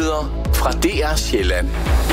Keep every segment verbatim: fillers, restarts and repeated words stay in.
Nyheder fra D R Sjælland.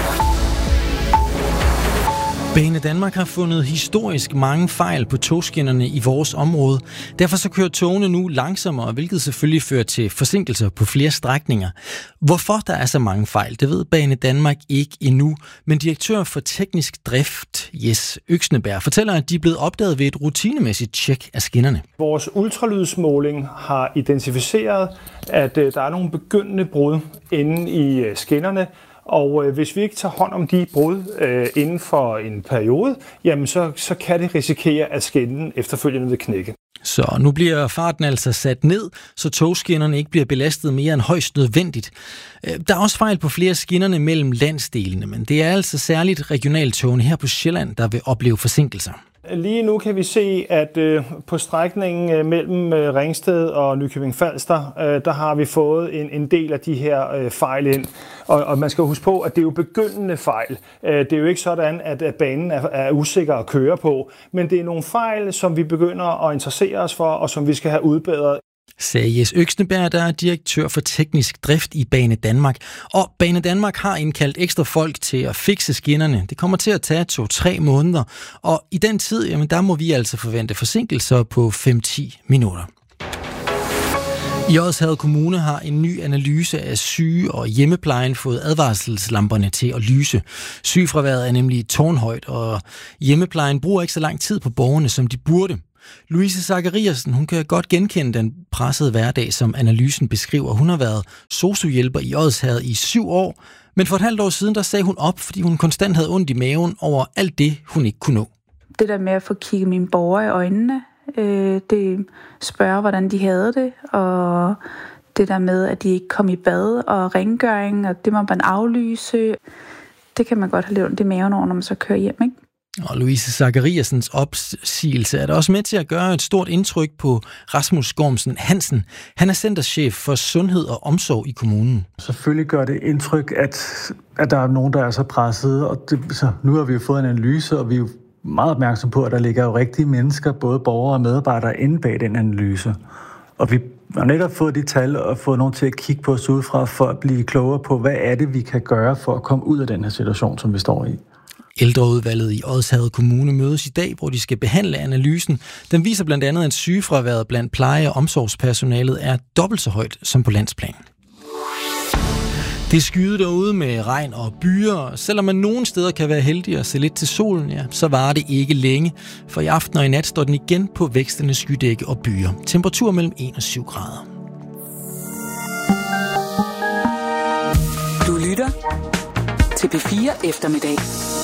Banedanmark har fundet historisk mange fejl på togskinnerne i vores område. Derfor så kører togene nu langsommere, hvilket selvfølgelig fører til forsinkelser på flere strækninger. Hvorfor der er så mange fejl, det ved Banedanmark ikke endnu. Men direktør for teknisk drift, Jes Øksneberg, fortæller, at de er blevet opdaget ved et rutinemæssigt tjek af skinnerne. Vores ultralydsmåling har identificeret, at der er nogle begyndende brud inde i skinnerne. Og øh, hvis vi ikke tager hånd om de brud øh, inden for en periode, jamen så, så kan det risikere, at skinnen efterfølgende vil knække. Så nu bliver farten altså sat ned, så togskinnerne ikke bliver belastet mere end højst nødvendigt. Der er også fejl på flere skinnerne mellem landsdelene, men det er altså særligt regionaltogene her på Sjælland, der vil opleve forsinkelser. Lige nu kan vi se, at øh, på strækningen øh, mellem øh, Ringsted og Nykøbing Falster, øh, der har vi fået en, en del af de her øh, fejl ind. Og, og man skal huske på, at det er jo begyndende fejl. Øh, det er jo ikke sådan, at, at banen er, er usikker at køre på, men det er nogle fejl, som vi begynder at interessere os for, og som vi skal have udbedret. Sagde Jes Øksneberg, der er direktør for teknisk drift i Banedanmark. Og Banedanmark har indkaldt ekstra folk til at fikse skinnerne. Det kommer til at tage to-tre måneder, og i den tid, jamen, der må vi altså forvente forsinkelser på fem til ti minutter. I Odsherred Kommune har en ny analyse af syge- og hjemmeplejen fået advarselslamperne til at lyse. Sygefraværet er nemlig tårnhøjt, og hjemmeplejen bruger ikke så lang tid på borgerne, som de burde. Louise Zachariasen, hun kan godt genkende den pressede hverdag, som analysen beskriver. Hun har været sosu-hjælper i Odsherred i syv år, men for et halvt år siden, der sagde hun op, fordi hun konstant havde ondt i maven over alt det, hun ikke kunne nå. Det der med at få kigget mine borgere i øjnene, øh, det spørger, hvordan de havde det, og det der med, at de ikke kom i bad og rengøring, og det må man aflyse, det kan man godt have lidt ondt i maven over, når man så kører hjem, ikke? Og Louise Zachariasens opsigelse er der også med til at gøre et stort indtryk på Rasmus Gormsen Hansen. Han er centerchef for sundhed og omsorg i kommunen. Selvfølgelig gør det indtryk, at, at der er nogen, der er så presset. Og det, så nu har vi jo fået en analyse, og vi er jo meget opmærksom på, at der ligger jo rigtige mennesker, både borgere og medarbejdere, inde bag den analyse. Og vi har netop fået de tal og fået nogen til at kigge på os udefra for at blive klogere på, hvad er det, vi kan gøre for at komme ud af den her situation, som vi står i. Ældreudvalget i Odsherred Kommune mødes i dag, hvor de skal behandle analysen. Den viser blandt andet, at sygefraværet blandt pleje- og omsorgspersonalet er dobbelt så højt som på landsplan. Det er skyet derude med regn og byer. Selvom man nogle steder kan være heldig at se lidt til solen, ja, så varer det ikke længe. For i aften og i nat står den igen på vækstende skydække og byer. Temperatur mellem en og syv grader. Du lytter til P fire Eftermiddag.